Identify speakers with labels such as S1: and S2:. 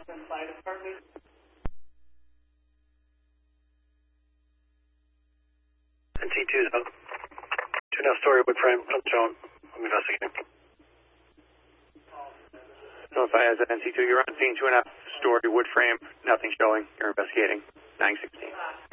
S1: NC2 is up. 2.5-story wood frame, unshown. I'm investigating.
S2: Notify as NC2, you're on scene, 2.5-story wood frame, nothing showing. You're investigating. 916.